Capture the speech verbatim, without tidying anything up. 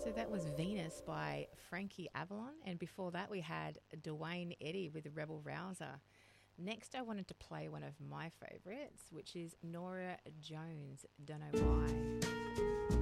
So that was Venus by Frankie Avalon, and before that we had Dwayne Eddy with Rebel Rouser. Next I wanted to play one of my favourites, which is Nora Jones, Don't Know Why.